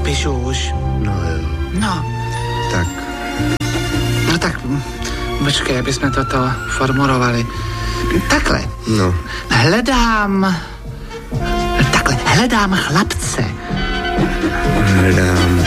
napíšu už. No jo. No. Tak. No tak, počkej, aby jsme toto formulovali. Takhle. No. Hledám chlapce. Hledám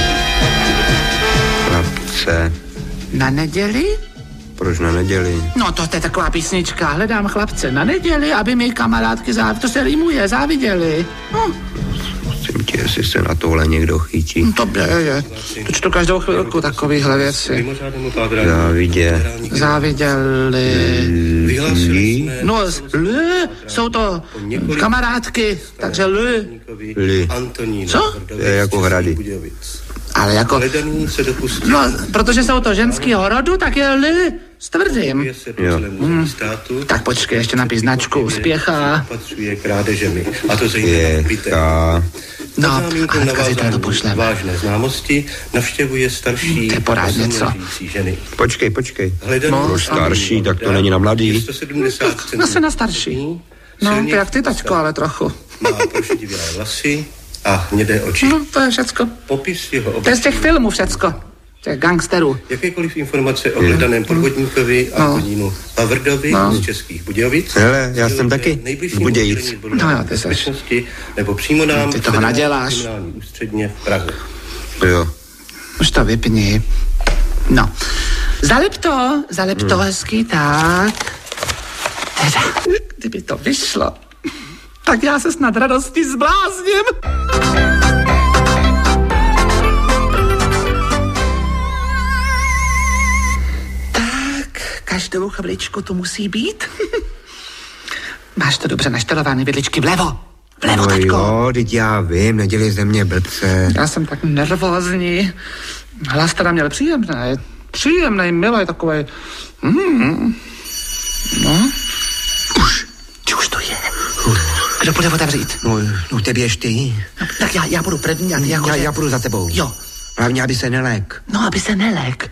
chlapce. Na neděli? Proč na neděli? No to je taková písnička. Hledám chlapce na neděli, aby mi kamarádky to se rýmuje, záviděli. No. Musím tě, jestli se na tohle někdo chytí. No to je. To čtu každou chvilku takovýhle věci. Záviděli. No, jsou to kamarádky, takže Co? To je jako hrady. Ale jako... No, protože jsou to ženského rodu, tak je s tvrdým. Jo. Tak počkej, ještě napíš značku, Spěchá. Spěchá. No, ale zkazitelé to pošleme. Vážné známosti navštěvuje starší. To je porád něco. Počkej. Proč starší, tak to není na mladý. Zase na starší. No, to jak ty, tačko, ale trochu. Má prošedivělé vlasy a hnědé oči. No, to je všecko. Popis jeho To je z těch filmů všecko. Těch gangsterů. Jakékoliv informace o hledaném podvodníkovi Antonínu Pavrdovi z Českých Budějovic. Hele, já jsem taky z Budějic. No jo, ty seš. Nebo přímo nám ty toho naděláš. Ústředně v Praze. Jo. Už to vypni. No. Zalep to hezky, tak. Teda, kdyby to vyšlo, tak já se snad radosti zblázním. Každou chviličku to musí být. Máš to dobře naštelovaný, vidličky vlevo. Vlevo, taťko. Jo, teď já vím, nedělej ze mě blbce. Já jsem tak nervózní. Hlas teda měl příjemný, milý, takovej. No. Už to je. Kdo bude otevřít? No ty běž ty. No, tak já budu první a ty jako... Já půjdu za tebou. Jo. Hlavně, aby se nelék. No, aby se nelék.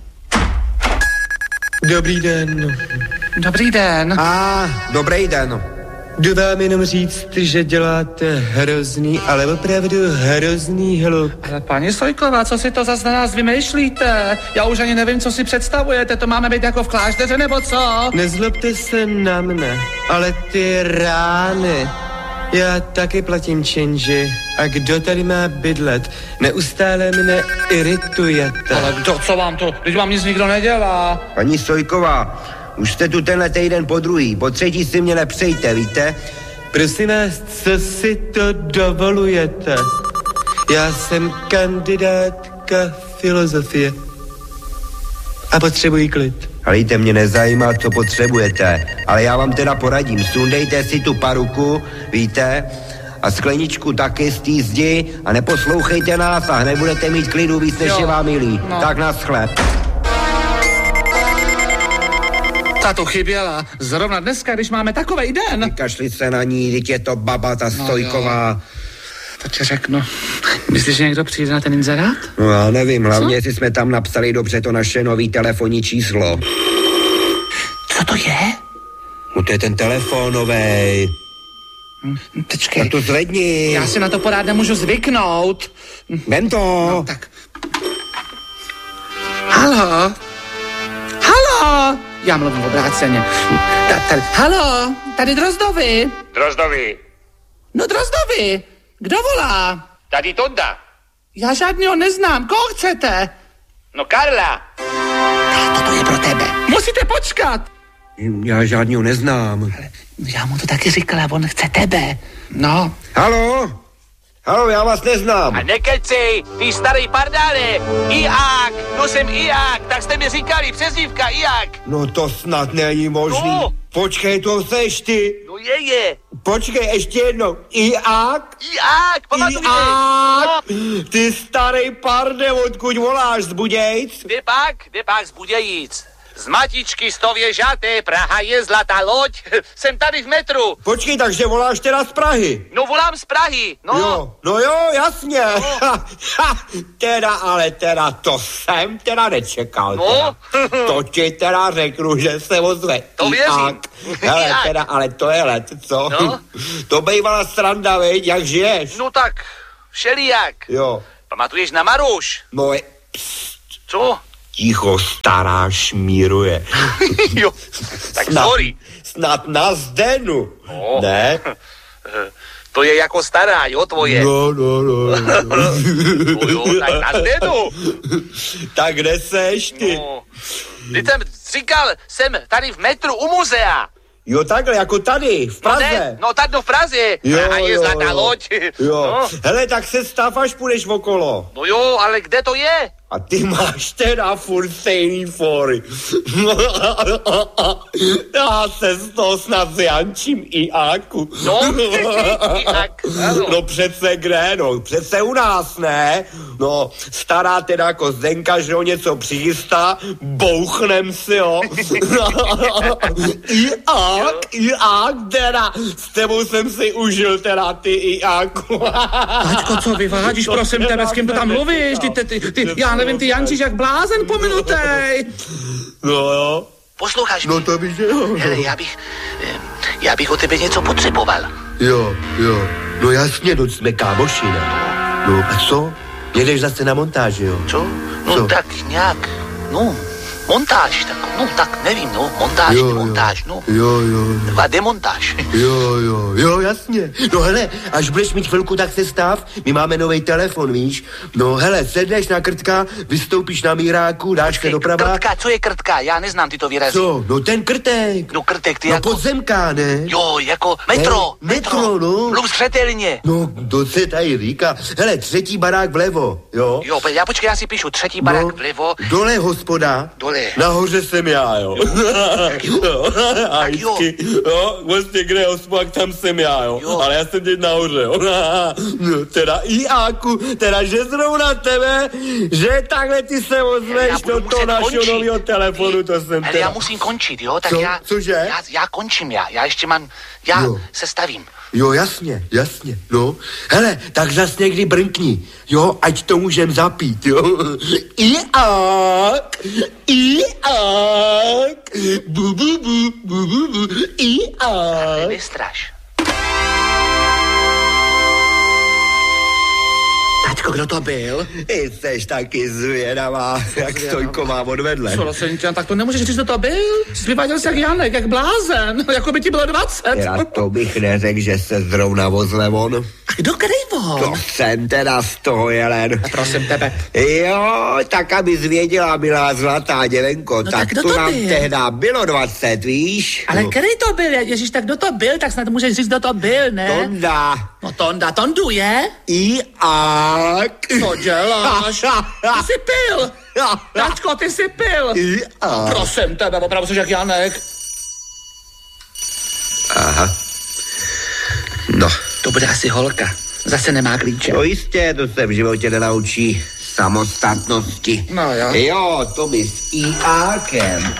Dobrý den. Dobrý den. Dobrý den. Jdu vám jenom říct, že děláte hrozný, ale opravdu hrozný hluk. Ale paní Sojková, co si to zase na nás vymýšlíte? Já už ani nevím, co si představujete, to máme být jako v klášteře, nebo co? Nezlobte se na mne, ale ty rány. Já taky platím činži. A kdo tady má bydlet? Neustále mne iritujete. Ale kdo, co vám to? Když vám nic nikdo nedělá. Paní Sojková, už jste tu tenhle týden po druhý, po třetí si mě nepřejte, víte? Prosím vás, co si to dovolujete? Já jsem kandidátka filozofie. A potřebuji klid. Halejte, mě nezajímá, co potřebujete, ale já vám teda poradím, sundejte si tu paruku, víte, a skleničku taky z té zdi a neposlouchejte nás a hned budete mít klidu víc, než je vám milý. No. Tak naschle. Ta to chyběla. Zrovna dneska, když máme takovej den. Kašli se na ní, teď je to baba, ta Sojková. To ti řeknu. Myslíš, že někdo přijde na ten inzerát? No já nevím, hlavně jestli jsme tam napsali dobře to naše nový telefonní číslo. Co to je? No to je ten telefon novej. Počkej. A to zvedni. Já si na to porád nemůžu zvyknout. Vem to. No, tak. Haló? Haló? Já mluvím obráceně. Haló? Tady Drozdovi. Drozdovi. No Drozdovi. Kdo volá? Tady Tonda. Já žádného neznám. Koho chcete? No Karla. Toto je pro tebe. Musíte počkat. Já žádného neznám. Ale já mu to taky říkala, on chce tebe. No. Haló? Haló, já vás neznám. A nekecej, ty starý pardále. Iák, no jsem Iák, tak jste mi říkali, přezdívka Iák. No to snad není možný. No. Počkej, to seš ty. No je. Počkej, ještě jednou. Iák? Iák, pamatujte. Iák? No. Ty starý parde, odkud voláš, z Budějic? Kde pak z Budějic? Z Matičky Stověžaté, Praha je zlatá loď, jsem tady v metru. Počkej, takže voláš teda z Prahy? No volám z Prahy, no. Jo, no jo, jasně. No. teda, to jsem teda nečekal. No. Teda. To ti teda řeknu, že se ozve. To věřím. Hele, teda, ale to je let, co? No. To bývala sranda, veď, jak žiješ? No tak, všelijak. Jo. Pamatuješ na Maruš? Moje... Co? Ticho, stará šmíruje. Jo, tak sorry. Snad na Zdenu. No. Ne? To je jako stará, jo, tvoje. No. No jo, tak na Zdenu. Tak kde seš ty? No. Teď jsem říkal, jsem tady v metru u muzea. Jo, takhle, jako tady, v Praze. Ne, no tady v Praze. A je zlatá loď. Jo. No. Hele, tak se stav, až půjdeš okolo. No jo, ale kde to je? A ty máš teda furt stejný fory. Já se z toho snad zjančím i Áku. No, jak? No přece kde, no, přece u nás, ne? No, stará teda jako Zdenka, že ho něco přichystá, bouchnem si, jo. I Ák, teda, s tebou jsem si užil teda ty i Áku. Taťko, co vyvádíš, prosím tebe, s kým to tam mluvíš? Ty, já nevím, ty jančíš jak blázen pominutej. No jo. Posloucháš No mě? to víš, že jo. Hele, já bych o tebe něco potřeboval. Jo. No jasně, no jsme kámoši, ne? No a co? Jedeš zase na montáži, jo? Co? No Co? tak nějak, no, montáž, tak nevím, no, montáž, demontáž, no. Jo. A demontáž. Jo, jasně. No hele, až budeš mít chvilku, tak se stav. My máme nový telefon, víš? No hele, sedneš na Krtka, vystoupíš na Míráku, dáš se doprava. Krtka, co je krtka? Já neznám tyto výrazy. Co? No ten Krtek. No krtek, ty No jako... podzemka, ne? Jo, jako metro. Metro, no. Mluv zřetelně. No, to se tady říká. Hele, 3. barák vlevo, jo? Jo, počkej, já si píšu 3. barák vlevo. Dole hospoda. Dole. Nahoře jsem já, jo. A vždycky, jo, vlastně kde je hospoda, tam jsem já, jo. Ale já jsem teď nahoře, jo. No, teda i Áku, teda že zrovna tebe, že takhle ty se ozveš do toho našeho nového telefonu, to jsem Hele, teda. já musím končit, jo, tak Co? já... Cože? Já končím, já ještě mám... se stavím. Jo, jasně, no. Hele, tak zas někdy brnkni, jo, ať to můžem zapít, jo. I Ák, bu, i Ák. Nestraš. Taťko, kdo to byl? Ty seš taky zvědavá, jak Stojko mám odvedle. Prosím, tak to nemůžeš říct, že to byl? Jsi vyváděl se jak Janek, jak blázen, jako by ti bylo 20. Já to bych neřekl, že se zrovna vozle on. A kdo který To jsem teda z toho, Jelen. Prosím tebe. Jo, tak abys věděla, milá zlatá děvenko, No tak tak kdo to to nám byl? tehda bylo 20, víš? Ale který to byl? Ježíš, tak kdo to byl? Tak snad můžeš říct, kdo to byl, ne? Tonda. No Tondu je? I Ák. Co děláš? Ty jsi pil! Tačko, ty jsi pil! I Ák. Prosím tebe, opravdu jsi jak Janek. Aha. No. To bude asi holka. Zase nemá klíče. No jistě, to se v životě nenaučí samostatnosti. No jo. Jo, to by s I Ákem.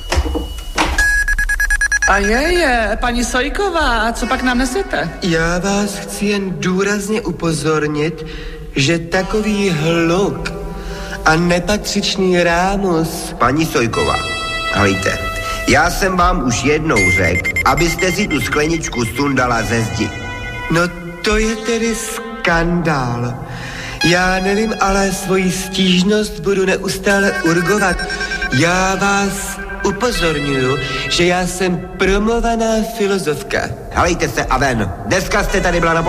A paní Sojková, co pak nám nesete? Já vás chci jen důrazně upozornit, že takový hluk a nepatřičný rámus... Paní Sojková, hejte, já jsem vám už jednou řekl, abyste si tu skleničku sundala ze zdi. No to je tedy skandál. Já nevím, ale svoji stížnost budu neustále urgovat. Já vás upozorňuju, že já jsem promovaná filozofka. Helejte se a ven, dneska jste tady byla